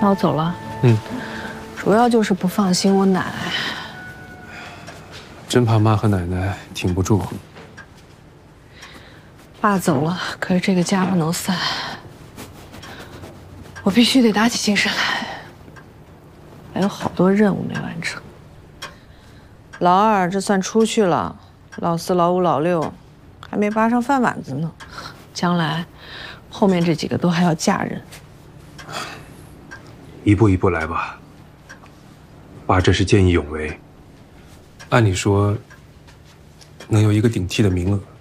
那我走了。主要就是不放心我奶。 真怕妈和奶奶挺不住。 爸走了，可是这个家不能散，我必须得打起精神来。还有好多任务没完成。老二这算出去了，老四、老五、老六还没扒上饭碗子呢。将来，后面这几个都还要嫁人。 一步一步来吧。爸这是见义勇为。按理说，能有一个顶替的名额。